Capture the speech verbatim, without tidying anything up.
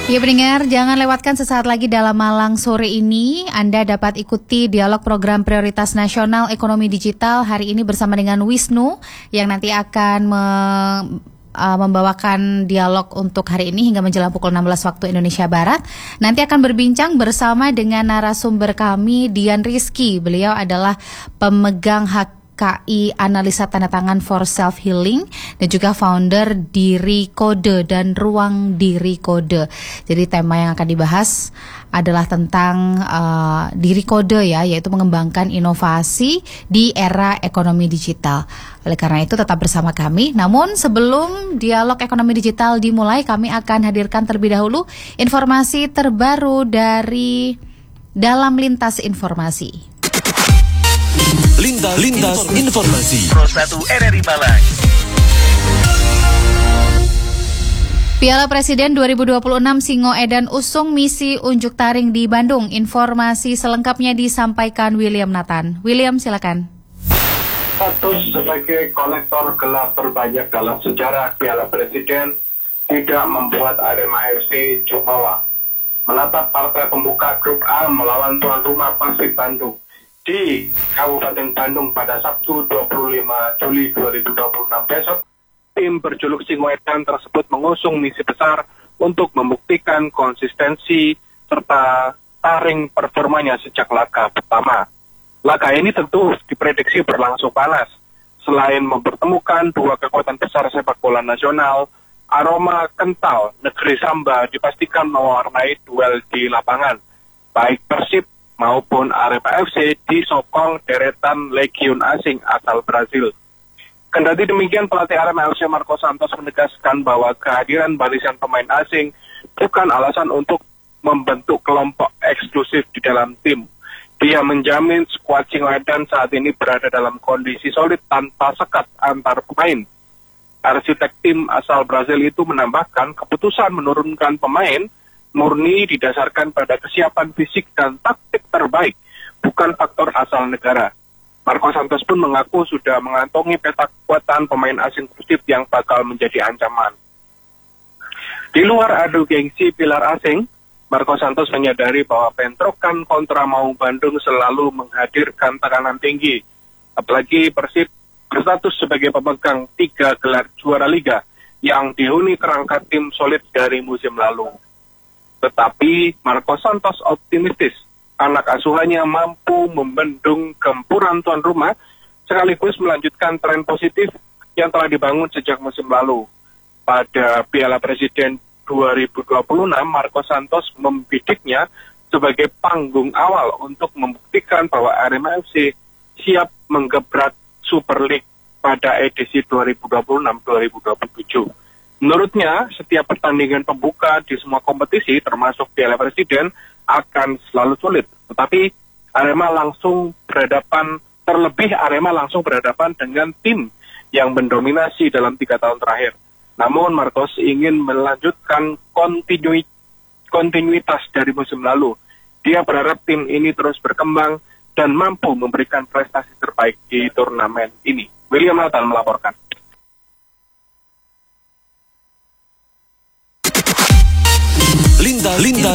Ya pendengar, jangan lewatkan sesaat lagi dalam Malang sore ini. Anda dapat ikuti dialog program prioritas nasional ekonomi digital hari ini bersama dengan Wisnu yang nanti akan me, uh, membawakan dialog untuk hari ini hingga menjelang pukul enam belas waktu Indonesia Barat. Nanti akan berbincang bersama dengan narasumber kami, Dian Rizky. Beliau adalah pemegang hak K I Analisa Tanda Tangan for Self Healing dan juga founder Diri Kode dan Ruang Diri Kode. Jadi tema yang akan dibahas adalah tentang uh, Diri Kode ya, yaitu mengembangkan inovasi di era ekonomi digital. Oleh karena itu tetap bersama kami. Namun sebelum dialog ekonomi digital dimulai, kami akan hadirkan terlebih dahulu informasi terbaru dari Dalam Lintas Informasi. Lintas, Lintas Informasi Pro satu R R I Malang. Piala Presiden dua ribu dua puluh enam Singoedan usung misi unjuk taring di Bandung. Informasi selengkapnya disampaikan William Nathan. William, silakan. Status sebagai kolektor gelar terbanyak dalam sejarah Piala Presiden tidak membuat Arema F C jumawa menatap partai pembuka grup A melawan tuan rumah Persib Bandung di Kabupaten Bandung pada Sabtu dua puluh lima Juli dua ribu dua puluh enam besok. Tim berjuluk Singoedan tersebut mengusung misi besar untuk membuktikan konsistensi serta taring performanya sejak laga pertama. Laga ini tentu diprediksi berlangsung panas. Selain mempertemukan dua kekuatan besar sepak bola nasional, aroma kental negeri Samba dipastikan mewarnai duel di lapangan. Baik Persib maupun Arema F C disokong deretan legiun asing asal Brazil. Kendati demikian, pelatih Arema F C Marco Santos menegaskan bahwa kehadiran barisan pemain asing bukan alasan untuk membentuk kelompok eksklusif di dalam tim. Dia menjamin skuad Singoedan saat ini berada dalam kondisi solid tanpa sekat antar pemain. Arsitek tim asal Brazil itu menambahkan keputusan menurunkan pemain murni didasarkan pada kesiapan fisik dan taktik terbaik, bukan faktor asal negara. Marco Santos pun mengaku sudah mengantongi peta kekuatan pemain asing positif yang bakal menjadi ancaman. Di luar adu gengsi pilar asing, Marco Santos menyadari bahwa bentrokan kontra Maung Bandung selalu menghadirkan tekanan tinggi. Apalagi Persib berstatus sebagai pemegang tiga gelar juara liga yang dihuni kerangka tim solid dari musim lalu. Tetapi Marco Santos optimistis anak asuhannya mampu membendung gempuran tuan rumah sekaligus melanjutkan tren positif yang telah dibangun sejak musim lalu. Pada Piala Presiden dua ribu dua puluh enam, Marco Santos membidiknya sebagai panggung awal untuk membuktikan bahwa Arema F C siap menggebrak Super League pada edisi dua ribu dua puluh enam dua ribu dua puluh tujuh. Menurutnya, setiap pertandingan pembuka di semua kompetisi, termasuk Piala Presiden, akan selalu sulit. Tetapi Arema langsung berhadapan, terlebih Arema langsung berhadapan dengan tim yang mendominasi dalam tiga tahun terakhir. Namun Marcos ingin melanjutkan kontinu- kontinuitas dari musim lalu. Dia berharap tim ini terus berkembang dan mampu memberikan prestasi terbaik di turnamen ini. William Nathan melaporkan. Lintas, Lintas